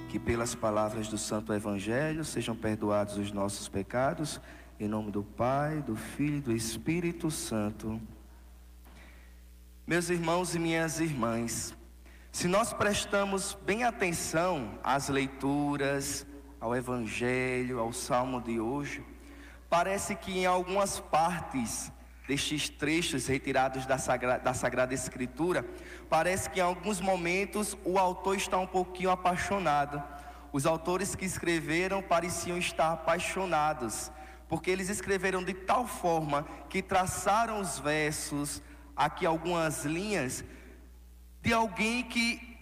que pelas palavras do Santo Evangelho sejam perdoados os nossos pecados, em nome do Pai, do Filho e do Espírito Santo. Meus irmãos e minhas irmãs, se nós prestamos bem atenção às leituras, ao Evangelho, ao Salmo de hoje, parece que em algumas partes destes trechos retirados da Sagrada Escritura, parece que em alguns momentos o autor está um pouquinho apaixonado. Os autores que escreveram pareciam estar apaixonados, porque eles escreveram de tal forma que traçaram os versos, aqui algumas linhas, de alguém que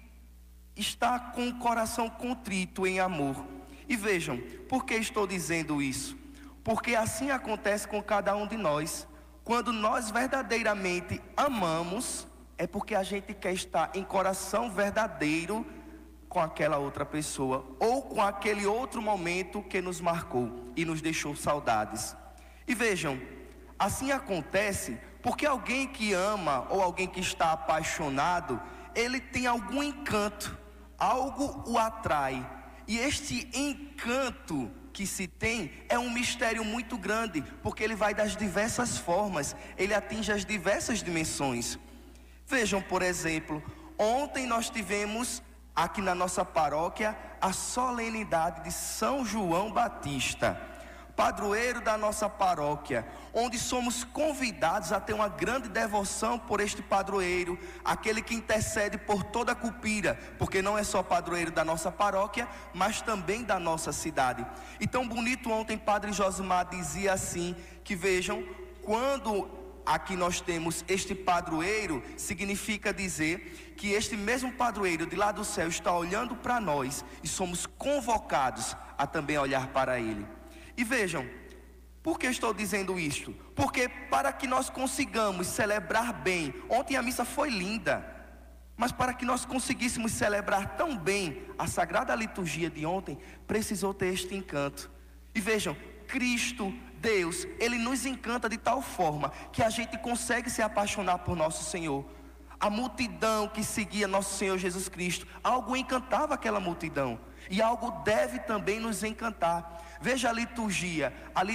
está com o coração contrito em amor. E vejam, por que estou dizendo isso? Porque assim acontece com cada um de nós. Quando nós verdadeiramente amamos, é porque a gente quer estar em coração verdadeiro com aquela outra pessoa, ou com aquele outro momento que nos marcou e nos deixou saudades. E vejam, assim acontece porque alguém que ama ou alguém que está apaixonado, ele tem algum encanto, algo o atrai. E este encanto que se tem é um mistério muito grande, porque ele vai das diversas formas, ele atinge as diversas dimensões. Vejam, por exemplo, ontem nós tivemos aqui na nossa paróquia a solenidade de São João Batista, padroeiro da nossa paróquia, onde somos convidados a ter uma grande devoção por este padroeiro, aquele que intercede por toda a Cupira, porque não é só padroeiro da nossa paróquia, mas também da nossa cidade. E tão bonito ontem Padre Josimar dizia assim, que vejam, quando aqui nós temos este padroeiro, significa dizer que este mesmo padroeiro de lá do céu está olhando para nós e somos convocados a também olhar para ele. E vejam, por que estou dizendo isto? Porque para que nós consigamos celebrar bem, ontem a missa foi linda, mas para que nós conseguíssemos celebrar tão bem a Sagrada Liturgia de ontem, precisou ter este encanto. E vejam, Cristo, Deus, Ele nos encanta de tal forma que a gente consegue se apaixonar por nosso Senhor. A multidão que seguia nosso Senhor Jesus Cristo, algo encantava aquela multidão, e algo deve também nos encantar. Veja a liturgia,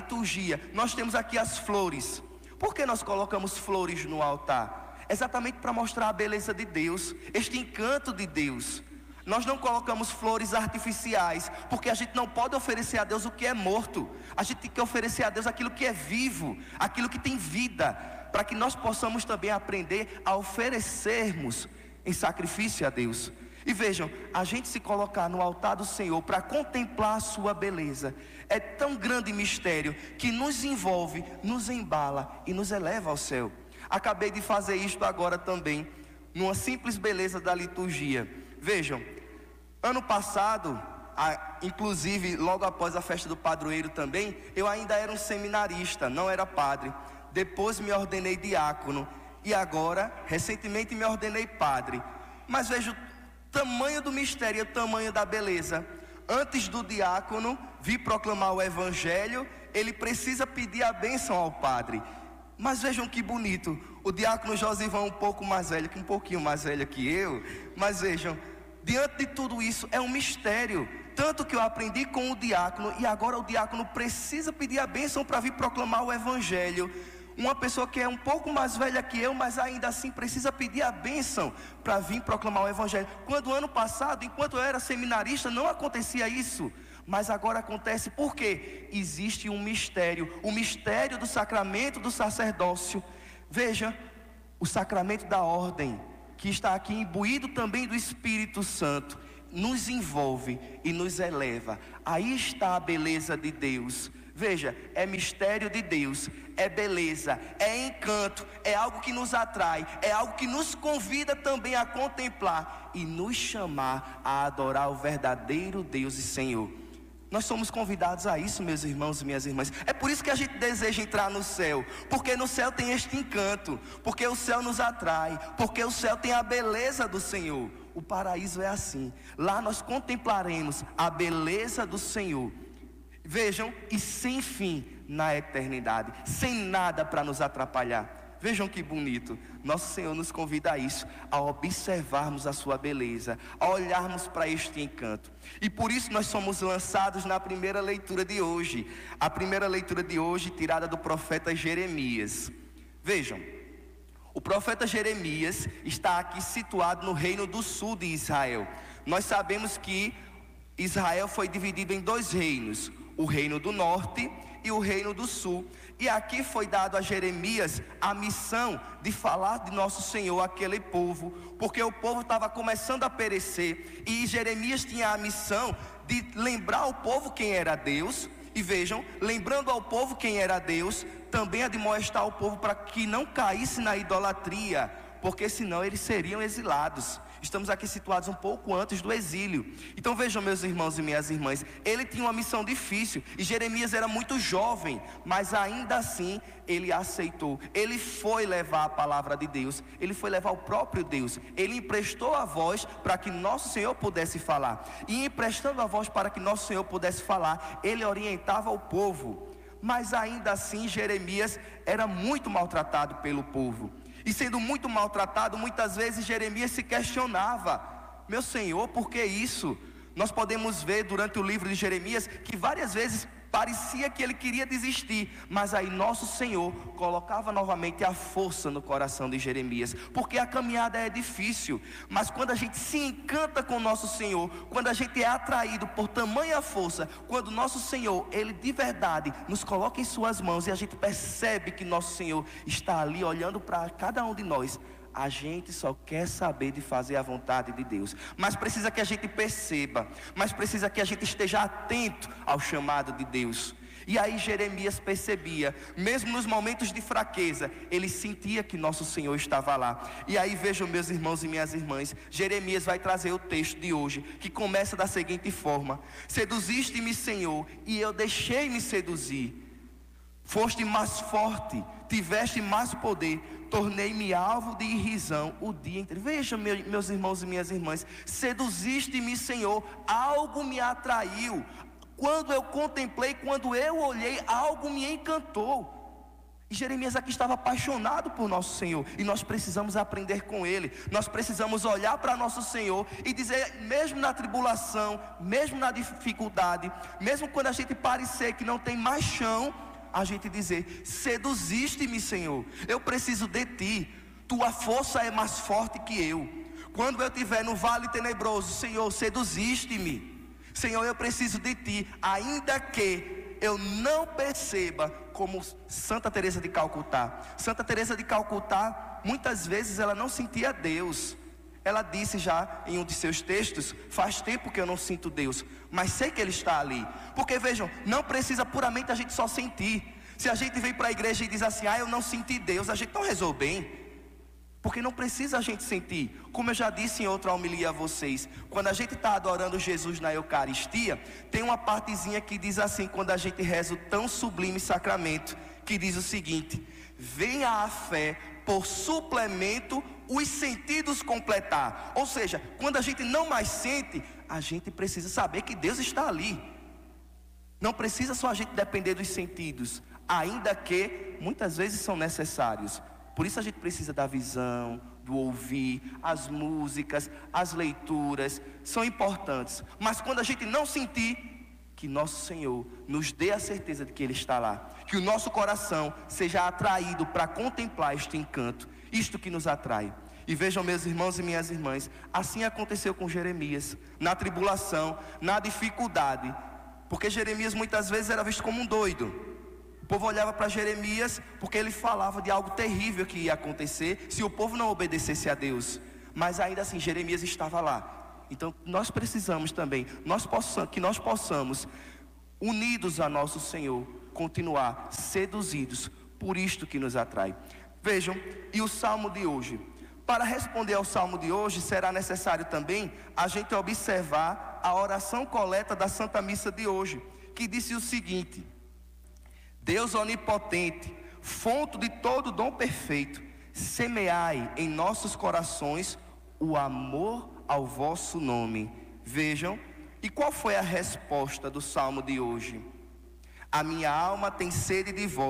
nós temos aqui as flores. Por que nós colocamos flores no altar? Exatamente para mostrar a beleza de Deus, este encanto de Deus. Nós não colocamos flores artificiais, porque a gente não pode oferecer a Deus o que é morto. A gente tem que oferecer a Deus aquilo que é vivo, aquilo que tem vida, para que nós possamos também aprender a oferecermos em sacrifício a Deus. E vejam, a gente se colocar no altar do Senhor para contemplar a sua beleza, é tão grande mistério que nos envolve, nos embala e nos eleva ao céu. Acabei de fazer isto agora também, numa simples beleza da liturgia. Vejam, ano passado, inclusive logo após a festa do padroeiro também, eu ainda era um seminarista, não era padre. Depois me ordenei diácono e agora, recentemente me ordenei padre. Mas vejo o tamanho do mistério e o tamanho da beleza. Antes do diácono vir proclamar o Evangelho, ele precisa pedir a bênção ao padre. Mas vejam que bonito, o diácono Josivão um pouquinho mais velho que eu, mas vejam, diante de tudo isso é um mistério, tanto que eu aprendi com o diácono e agora o diácono precisa pedir a bênção para vir proclamar o Evangelho. Uma pessoa que é um pouco mais velha que eu, mas ainda assim precisa pedir a bênção para vir proclamar o Evangelho. Quando ano passado, enquanto eu era seminarista, não acontecia isso, mas agora acontece. Porque existe um mistério, o mistério do sacramento do sacerdócio. Veja, o sacramento da ordem, que está aqui imbuído também do Espírito Santo, nos envolve e nos eleva. Aí está a beleza de Deus. Veja, é mistério de Deus, é beleza, é encanto, é algo que nos atrai, é algo que nos convida também a contemplar e nos chamar a adorar o verdadeiro Deus e Senhor. Nós somos convidados a isso, meus irmãos e minhas irmãs. É por isso que a gente deseja entrar no céu, porque no céu tem este encanto, porque o céu nos atrai, porque o céu tem a beleza do Senhor. O paraíso é assim, lá nós contemplaremos a beleza do Senhor. Vejam, e sem fim na eternidade, sem nada para nos atrapalhar. Vejam que bonito, nosso Senhor nos convida a isso, a observarmos a sua beleza, a olharmos para este encanto. E por isso nós somos lançados na primeira leitura de hoje. A primeira leitura de hoje tirada do profeta Jeremias. Vejam, o profeta Jeremias está aqui situado no reino do sul de Israel. Nós sabemos que Israel foi dividido em dois reinos, o reino do norte e o reino do sul. E aqui foi dado a Jeremias a missão de falar de nosso Senhor àquele povo, porque o povo estava começando a perecer, e Jeremias tinha a missão de lembrar ao povo quem era Deus. E vejam, lembrando ao povo quem era Deus, também admoestar ao povo para que não caísse na idolatria, porque senão eles seriam exilados. Estamos aqui situados um pouco antes do exílio. Então vejam, meus irmãos e minhas irmãs, ele tinha uma missão difícil, e Jeremias era muito jovem, mas ainda assim ele aceitou. Ele foi levar a palavra de Deus, ele foi levar o próprio Deus. Ele emprestou a voz para que nosso Senhor pudesse falar, e emprestando a voz para que nosso Senhor pudesse falar, ele orientava o povo. Mas ainda assim Jeremias era muito maltratado pelo povo. E sendo muito maltratado, muitas vezes Jeremias se questionava: meu Senhor, por que isso? Nós podemos ver durante o livro de Jeremias que várias vezes parecia que ele queria desistir, mas aí nosso Senhor colocava novamente a força no coração de Jeremias, porque a caminhada é difícil, mas quando a gente se encanta com nosso Senhor, quando a gente é atraído por tamanha força, quando nosso Senhor, ele de verdade nos coloca em suas mãos, e a gente percebe que nosso Senhor está ali olhando para cada um de nós, a gente só quer saber de fazer a vontade de Deus. Mas precisa que a gente perceba, mas precisa que a gente esteja atento ao chamado de Deus. E aí Jeremias percebia, mesmo nos momentos de fraqueza, ele sentia que nosso Senhor estava lá. E aí vejam, meus irmãos e minhas irmãs, Jeremias vai trazer o texto de hoje, que começa da seguinte forma: seduziste-me, Senhor, e eu deixei-me seduzir. Foste mais forte, tiveste mais poder, tornei-me alvo de irrisão o dia inteiro. Veja, meus irmãos e minhas irmãs, seduziste-me, Senhor, algo me atraiu. Quando eu contemplei, quando eu olhei, algo me encantou. E Jeremias aqui estava apaixonado por nosso Senhor, e nós precisamos aprender com ele. Nós precisamos olhar para nosso Senhor e dizer, mesmo na tribulação, mesmo na dificuldade, mesmo quando a gente parecer que não tem mais chão, a gente dizer: seduziste-me, Senhor, eu preciso de ti, tua força é mais forte que eu. Quando eu estiver no vale tenebroso, Senhor, seduziste-me. Senhor, eu preciso de ti, ainda que eu não perceba, como Santa Teresa de Calcutá. Santa Teresa de Calcutá, muitas vezes ela não sentia Deus. Ela disse já em um de seus textos: faz tempo que eu não sinto Deus, mas sei que Ele está ali. Porque vejam, não precisa puramente a gente só sentir. Se a gente vem para a igreja e diz assim: eu não senti Deus, a gente não rezou bem. Porque não precisa a gente sentir. Como eu já disse em outra homilia a vocês, quando a gente está adorando Jesus na Eucaristia, tem uma partezinha que diz assim, quando a gente reza o tão sublime sacramento, que diz o seguinte: venha a fé por suplemento os sentidos completar. Ou seja, quando a gente não mais sente, a gente precisa saber que Deus está ali. Não precisa só a gente depender dos sentidos, ainda que muitas vezes são necessários. Por isso a gente precisa da visão, do ouvir, as músicas, as leituras, são importantes. Mas quando a gente não sentir, que nosso Senhor nos dê a certeza de que Ele está lá, que o nosso coração seja atraído para contemplar este encanto, isto que nos atrai. E vejam, meus irmãos e minhas irmãs, assim aconteceu com Jeremias, na tribulação, na dificuldade, porque Jeremias muitas vezes era visto como um doido. O povo olhava para Jeremias porque ele falava de algo terrível que ia acontecer se o povo não obedecesse a Deus. Mas ainda assim Jeremias estava lá. Então nós precisamos também, que nós possamos, unidos a nosso Senhor, continuar seduzidos por isto que nos atrai. Vejam, e o salmo de hoje. Para responder ao salmo de hoje, será necessário também a gente observar a oração coleta da Santa Missa de hoje, que disse o seguinte: Deus onipotente, fonte de todo dom perfeito, semeai em nossos corações o amor ao vosso nome. Vejam, e qual foi a resposta do salmo de hoje? A minha alma tem sede de vós,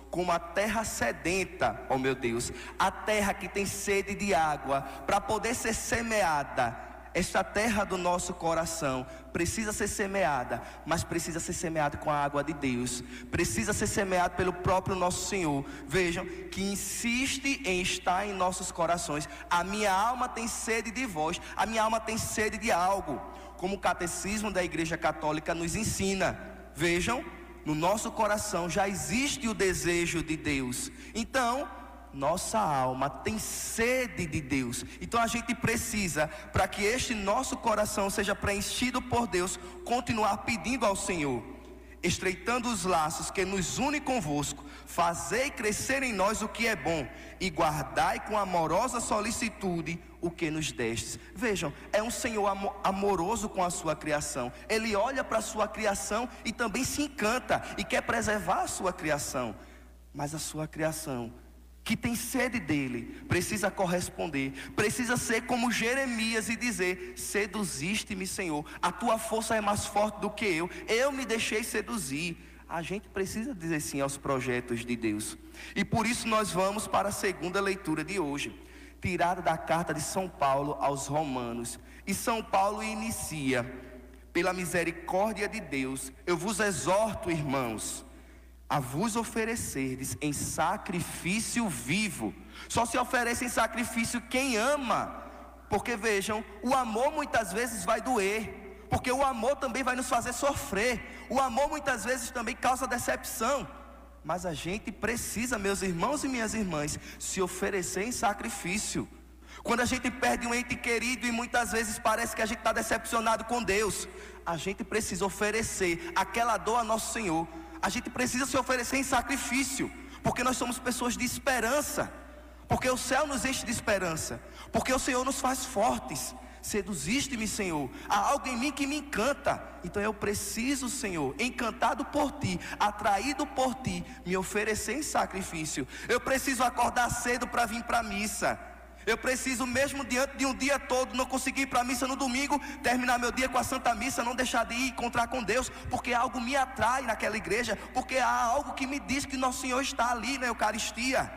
como a terra sedenta, ó meu Deus, a terra que tem sede de água, para poder ser semeada. Esta terra do nosso coração precisa ser semeada, mas precisa ser semeada com a água de Deus, precisa ser semeada pelo próprio nosso Senhor. Vejam que insiste em estar em nossos corações. A minha alma tem sede de vós, a minha alma tem sede de algo, como o catecismo da Igreja Católica nos ensina. Vejam, no nosso coração já existe o desejo de Deus, então nossa alma tem sede de Deus. Então a gente precisa, para que este nosso coração seja preenchido por Deus, continuar pedindo ao Senhor, estreitando os laços que nos unem convosco, fazei crescer em nós o que é bom, e guardai com amorosa solicitude o que nos destes. Vejam, é um Senhor amoroso com a sua criação. Ele olha para a sua criação e também se encanta e quer preservar a sua criação. Mas a sua criação, que tem sede dele, precisa corresponder, precisa ser como Jeremias e dizer: seduziste-me, Senhor, a tua força é mais forte do que eu me deixei seduzir. A gente precisa dizer sim aos projetos de Deus. E por isso nós vamos para a segunda leitura de hoje, tirada da carta de São Paulo aos Romanos. E São Paulo inicia: pela misericórdia de Deus, eu vos exorto, irmãos, a vos oferecerdes em sacrifício vivo. Só se oferece em sacrifício quem ama, porque vejam, o amor muitas vezes vai doer, porque o amor também vai nos fazer sofrer, o amor muitas vezes também causa decepção. Mas a gente precisa, meus irmãos e minhas irmãs, se oferecer em sacrifício. Quando a gente perde um ente querido e muitas vezes parece que a gente está decepcionado com Deus, a gente precisa oferecer aquela dor a nosso Senhor. A gente precisa se oferecer em sacrifício, porque nós somos pessoas de esperança, porque o céu nos enche de esperança, porque o Senhor nos faz fortes. Seduziste-me, Senhor, há algo em mim que me encanta, então eu preciso, Senhor, encantado por Ti, atraído por Ti, me oferecer em sacrifício. Eu preciso acordar cedo para vir para a missa. Eu preciso, mesmo diante de um dia todo, não conseguir ir para a missa no domingo, terminar meu dia com a Santa Missa, não deixar de ir encontrar com Deus, porque algo me atrai naquela igreja, porque há algo que me diz que Nosso Senhor está ali na Eucaristia.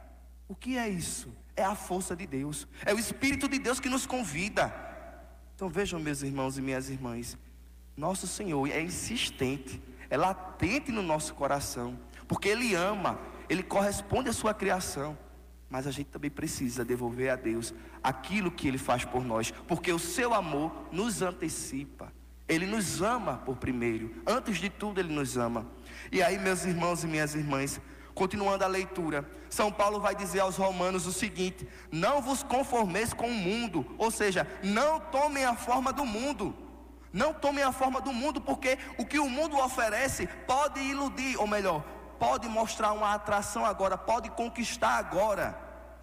O que é isso? É a força de Deus, é o Espírito de Deus que nos convida. Então vejam, meus irmãos e minhas irmãs, nosso Senhor é insistente, é latente no nosso coração, porque Ele ama, Ele corresponde à sua criação. Mas a gente também precisa devolver a Deus aquilo que Ele faz por nós, porque o seu amor nos antecipa. Ele nos ama por primeiro, antes de tudo Ele nos ama. E aí, meus irmãos e minhas irmãs, continuando a leitura, São Paulo vai dizer aos romanos o seguinte: não vos conformeis com o mundo, ou seja, não tomem a forma do mundo. Não tomem a forma do mundo, porque o que o mundo oferece pode iludir, ou melhor, pode mostrar uma atração agora, pode conquistar agora,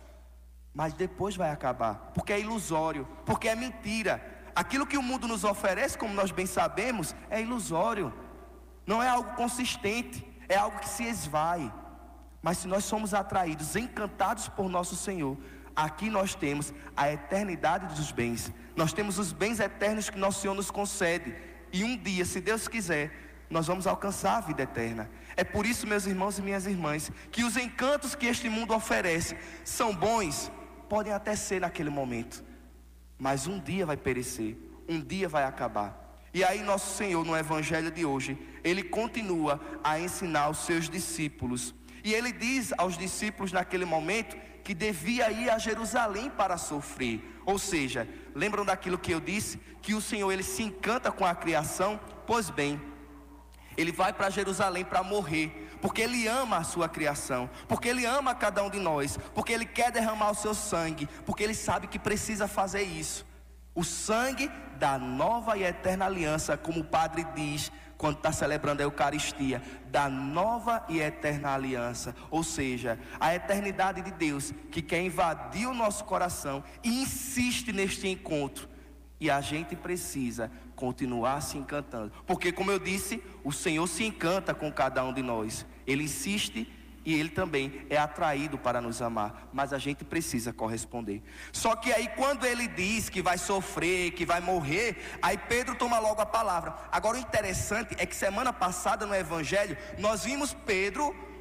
mas depois vai acabar, porque é ilusório, porque é mentira. Aquilo que o mundo nos oferece, como nós bem sabemos, é ilusório, não é algo consistente, é algo que se esvai. Mas se nós somos atraídos, encantados por nosso Senhor, aqui nós temos a eternidade dos bens, nós temos os bens eternos que nosso Senhor nos concede, e um dia, se Deus quiser, nós vamos alcançar a vida eterna. É por isso, meus irmãos e minhas irmãs, que os encantos que este mundo oferece são bons, podem até ser naquele momento, mas um dia vai perecer, um dia vai acabar. E aí nosso Senhor, no Evangelho de hoje, Ele continua a ensinar os seus discípulos, e Ele diz aos discípulos naquele momento que devia ir a Jerusalém para sofrer. Ou seja, lembram daquilo que eu disse, que o Senhor Ele se encanta com a criação? Pois bem, Ele vai para Jerusalém para morrer, porque Ele ama a sua criação, porque Ele ama cada um de nós, porque Ele quer derramar o seu sangue, porque Ele sabe que precisa fazer isso. O sangue da nova e eterna aliança, como o padre diz quando está celebrando a Eucaristia, da nova e eterna aliança, ou seja, a eternidade de Deus, que quer invadir o nosso coração e insiste neste encontro. E a gente precisa continuar se encantando, porque, como eu disse, o Senhor se encanta com cada um de nós. Ele insiste e Ele também é atraído para nos amar, mas a gente precisa corresponder. Só que aí, quando Ele diz que vai sofrer, que vai morrer, aí Pedro toma logo a palavra. Agora, o interessante é que semana passada no Evangelho nós vimos Pedro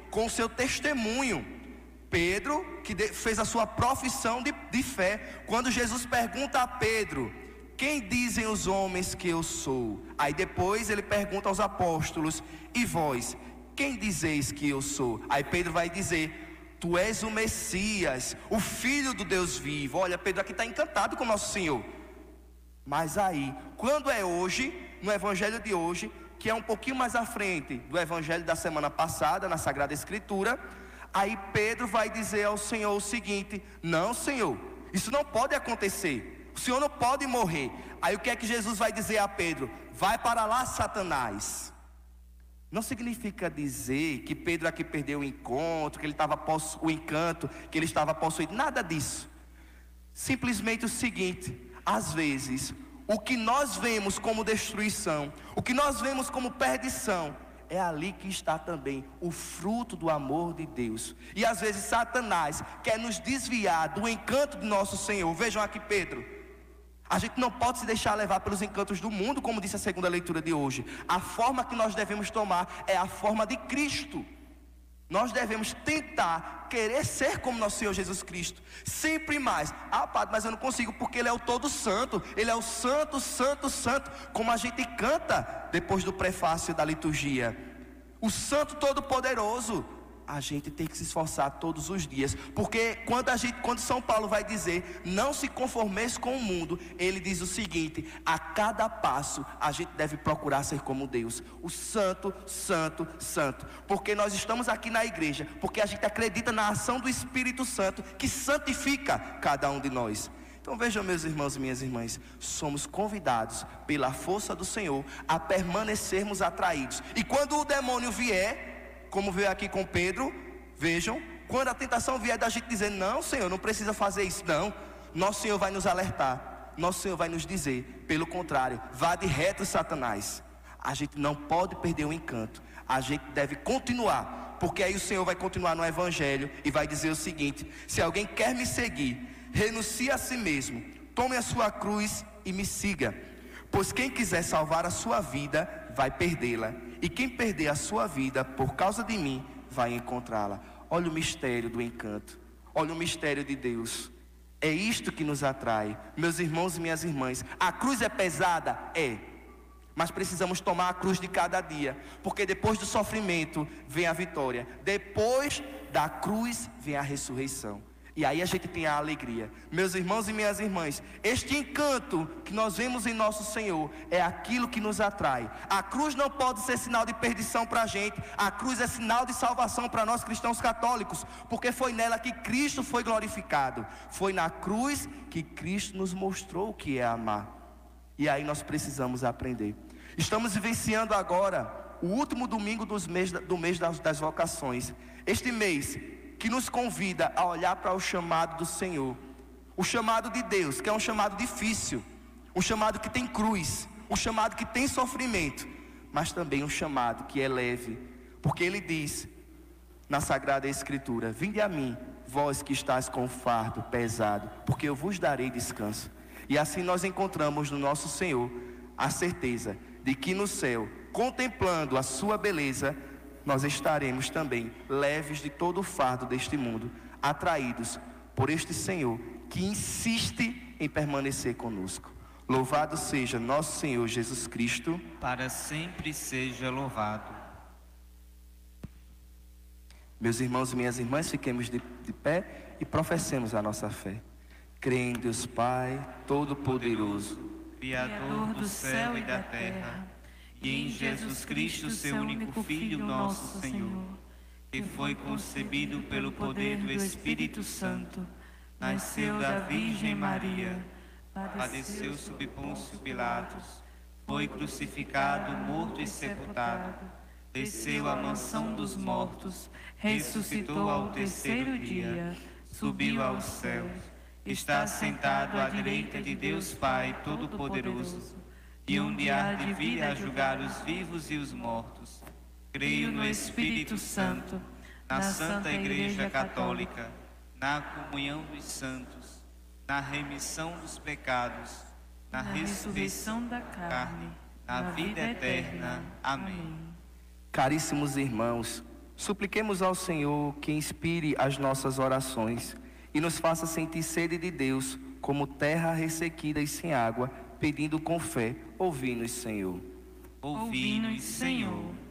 com seu testemunho. Pedro, que fez a sua profissão de fé, quando Jesus pergunta a Pedro: quem dizem os homens que eu sou? Aí depois ele pergunta aos apóstolos: e vós, quem dizeis que eu sou? Aí Pedro vai dizer: tu és o Messias, o Filho do Deus vivo. Olha, Pedro aqui está encantado com o nosso Senhor. Mas aí, quando é hoje, no evangelho de hoje, que é um pouquinho mais à frente do evangelho da semana passada, na Sagrada Escritura, aí Pedro vai dizer ao Senhor o seguinte: não, Senhor, isso não pode acontecer, o Senhor não pode morrer. Aí o que é que Jesus vai dizer a Pedro? Vai para lá, Satanás. Não significa dizer que Pedro aqui perdeu o encontro, que ele estava o encanto, que ele estava possuído, nada disso. Simplesmente o seguinte: às vezes, o que nós vemos como destruição, o que nós vemos como perdição, é ali que está também o fruto do amor de Deus. E às vezes Satanás quer nos desviar do encanto do nosso Senhor. Vejam aqui Pedro: a gente não pode se deixar levar pelos encantos do mundo, como disse a segunda leitura de hoje. A forma que nós devemos tomar é a forma de Cristo. Nós devemos tentar querer ser como nosso Senhor Jesus Cristo, sempre mais. Ah, Padre, mas eu não consigo, porque Ele é o todo santo, Ele é o santo, santo, santo, como a gente canta depois do prefácio da liturgia. O santo todo poderoso. A gente tem que se esforçar todos os dias, porque quando São Paulo vai dizer: não se conformeis com o mundo, ele diz o seguinte: a cada passo a gente deve procurar ser como Deus, o santo, santo, santo. Porque nós estamos aqui na igreja, porque a gente acredita na ação do Espírito Santo, que santifica cada um de nós. Então vejam, meus irmãos e minhas irmãs, somos convidados pela força do Senhor a permanecermos atraídos. E quando o demônio vier, como veio aqui com Pedro, vejam, quando a tentação vier da gente dizer: não, Senhor, não precisa fazer isso, não, nosso Senhor vai nos alertar, nosso Senhor vai nos dizer: pelo contrário, vá de reto, Satanás. A gente não pode perder o encanto, a gente deve continuar, porque aí o Senhor vai continuar no evangelho e vai dizer o seguinte: se alguém quer me seguir, renuncie a si mesmo, tome a sua cruz e me siga. Pois quem quiser salvar a sua vida, vai perdê-la, e quem perder a sua vida por causa de mim, vai encontrá-la. Olha o mistério do encanto, olha o mistério de Deus. É isto que nos atrai, meus irmãos e minhas irmãs. A cruz é pesada? É. Mas precisamos tomar a cruz de cada dia, porque depois do sofrimento vem a vitória, depois da cruz vem a ressurreição. E aí a gente tem a alegria. Meus irmãos e minhas irmãs, este encanto que nós vemos em nosso Senhor é aquilo que nos atrai. A cruz não pode ser sinal de perdição para a gente. A cruz é sinal de salvação para nós cristãos católicos, porque foi nela que Cristo foi glorificado. Foi na cruz que Cristo nos mostrou o que é amar. E aí nós precisamos aprender. Estamos vivenciando agora o último domingo do mês das vocações. Este mês que nos convida a olhar para o chamado do Senhor, o chamado de Deus, que é um chamado difícil, um chamado que tem cruz, um chamado que tem sofrimento, mas também um chamado que é leve, porque Ele diz na Sagrada Escritura: vinde a mim, vós que estáis com o fardo pesado, porque eu vos darei descanso. E assim nós encontramos no nosso Senhor a certeza de que no céu, contemplando a sua beleza, nós estaremos também leves de todo o fardo deste mundo, atraídos por este Senhor que insiste em permanecer conosco. Louvado seja nosso Senhor Jesus Cristo, para sempre seja louvado. Meus irmãos e minhas irmãs, fiquemos de pé e professemos a nossa fé. Creio em Deus Pai Todo-Poderoso, Criador do céu e da terra, e em Jesus Cristo, seu único Filho, nosso Senhor, que foi concebido pelo poder do Espírito Santo, nasceu da Virgem Maria, padeceu sob Pôncio Pilatos, foi crucificado, morto e sepultado, desceu à mansão dos mortos, ressuscitou ao terceiro dia, subiu aos céus, está sentado à direita de Deus Pai Todo-Poderoso, e onde há de vir a julgar os vivos e os mortos. Creio no Espírito Santo, na Santa Igreja Católica, na comunhão dos santos, na remissão dos pecados, na ressurreição da carne, na vida eterna. Amém. Caríssimos irmãos, Supliquemos ao Senhor que inspire as nossas orações e nos faça sentir sede de Deus, como terra ressequida e sem água, pedindo com fé, ouvi-nos, Senhor. Ouvi-nos, Senhor.